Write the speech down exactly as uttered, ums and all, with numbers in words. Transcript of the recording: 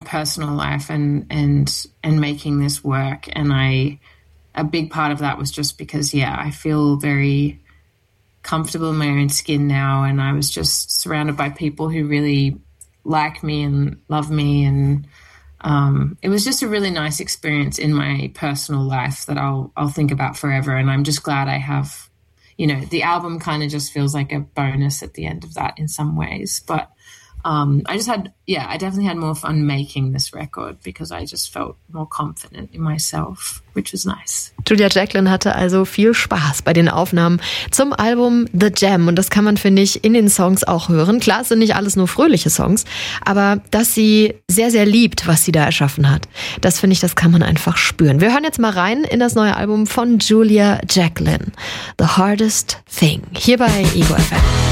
personal life and and and making this work. And I, a big part of that was just because, yeah, I feel very comfortable in my own skin now, and I was just surrounded by people who really like me and love me, and um, it was just a really nice experience in my personal life that I'll I'll think about forever. And I'm just glad I have, you know, the album kind of just feels like a bonus at the end of that in some ways, but Um, I just had, yeah, I definitely had more fun making this record because I just felt more confident in myself, which was nice. Julia Jacklin hatte also viel Spaß bei den Aufnahmen zum Album The Jam. Und das kann man, finde ich, in den Songs auch hören. Klar, es sind nicht alles nur fröhliche Songs, aber dass sie sehr, sehr liebt, was sie da erschaffen hat. Das, finde ich, das kann man einfach spüren. Wir hören jetzt mal rein in das neue Album von Julia Jacklin. The Hardest Thing. Hier bei Ego F M.